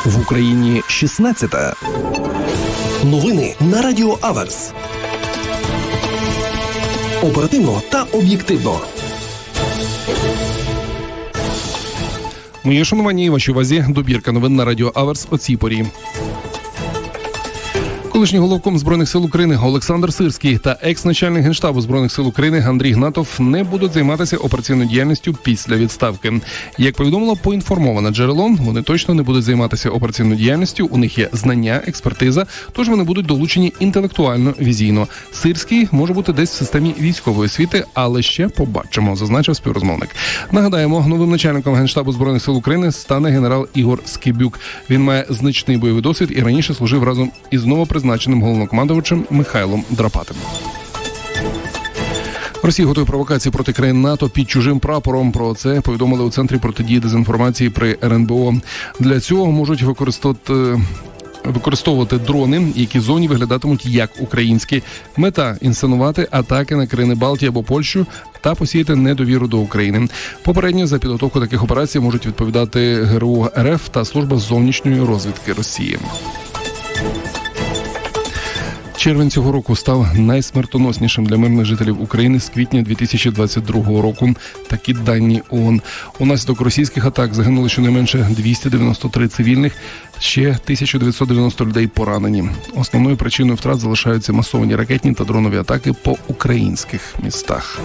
В Україні 16-та. Новини на Радіо Аверс. Оперативно та об'єктивно. Моє шанування і вашій увазі добірка новин на Радіо Аверс о цій порі. Колишній головком Збройних сил України Олександр Сирський та екс-начальник Генштабу Збройних сил України Андрій Гнатов не будуть займатися операційною діяльністю після відставки. Як повідомило поінформоване джерело, вони точно не будуть займатися операційною діяльністю, у них є знання, експертиза, тож вони будуть долучені інтелектуально, візійно. Сирський може бути десь в системі військової освіти, але ще побачимо, зазначив співрозмовник. Нагадаємо, новим начальником Генштабу Збройних сил України стане генерал Ігор Скибюк. Він має значний бойовий досвід і раніше служив разом із новопризначеним головнокомандувачем Михайлом Драпатим. Росія готує провокації проти країн НАТО під чужим прапором. Про це повідомили у Центрі протидії дезінформації при РНБО. Для цього можуть використовувати дрони, які в зоні виглядатимуть як українські. Мета – інсценувати атаки на країни Балтії або Польщу та посіяти недовіру до України. Попередньо за підготовку таких операцій можуть відповідати ГРУ РФ та Служба зовнішньої розвідки Росії. Червень цього року став найсмертоноснішим для мирних жителів України з квітня 2022 року. Такі дані ООН. Унаслідок російських атак загинули щонайменше 293 цивільних, ще 1990 людей поранені. Основною причиною втрат залишаються масовані ракетні та дронові атаки по українських містах.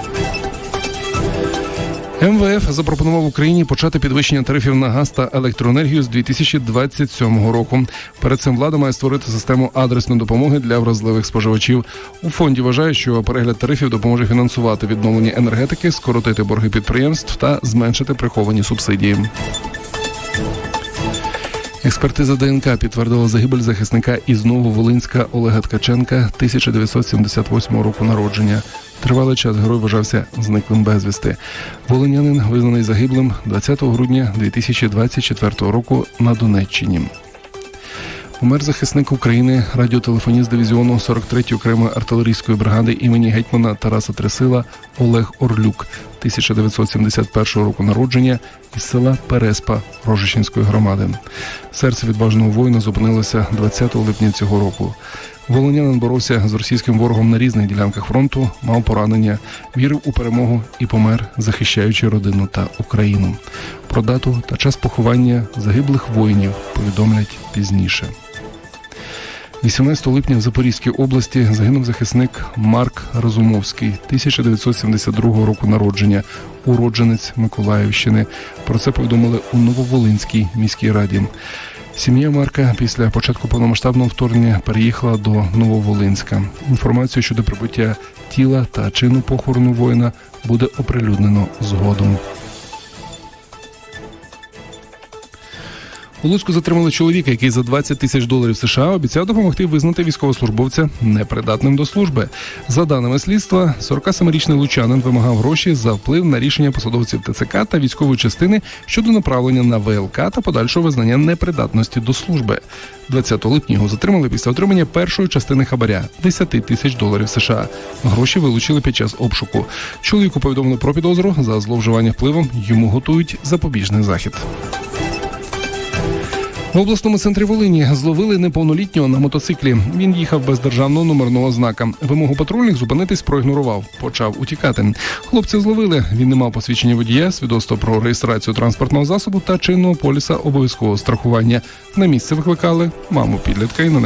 МВФ запропонував Україні почати підвищення тарифів на газ та електроенергію з 2027 року. Перед цим влада має створити систему адресної допомоги для вразливих споживачів. У фонді вважають, що перегляд тарифів допоможе фінансувати відновлення енергетики, скоротити борги підприємств та зменшити приховані субсидії. Експертиза ДНК підтвердила загибель захисника із Нововолинська Олега Ткаченка 1978 року народження. Тривалий час герой вважався зниклим безвісти. Волинянин визнаний загиблим 20 грудня 2024 року на Донеччині. Умер захисник України, радіотелефоніст дивізіону 43-ї окремої артилерійської бригади імені гетьмана Тараса Тресила Олег Орлюк, 1971 року народження, із села Переспа Рожищенської громади. Серце відважного воїна зупинилося 20 липня цього року. Волинянин боровся з російським ворогом на різних ділянках фронту, мав поранення, вірив у перемогу і помер, захищаючи родину та Україну. Про дату та час поховання загиблих воїнів повідомлять пізніше. 18 липня в Запорізькій області загинув захисник Марк Разумовський, 1972 року народження, уродженець Миколаївщини. Про це повідомили у Нововолинській міській раді. Сім'я Марка після початку повномасштабного вторгнення переїхала до Нововолинська. Інформацію щодо прибуття тіла та чину похорону воїна буде оприлюднено згодом. У Луцьку затримали чоловіка, який за $20 тисяч США обіцяв допомогти визнати військовослужбовця непридатним до служби. За даними слідства, 47-річний лучанин вимагав гроші за вплив на рішення посадовців ТЦК та військової частини щодо направлення на ВЛК та подальшого визнання непридатності до служби. 20 липня його затримали після отримання першої частини хабаря – $10 тисяч США. Гроші вилучили під час обшуку. Чоловіку повідомили про підозру за зловживання впливом, йому готують запобіжний захід. В обласному центрі Волині зловили неповнолітнього на мотоциклі. Він їхав без державного номерного знака. Вимогу патрульних зупинитись проігнорував. Почав утікати. Хлопця зловили. Він не мав посвідчення водія, свідоцтва про реєстрацію транспортного засобу та чинного поліса обов'язкового страхування. На місце викликали маму підлітка і на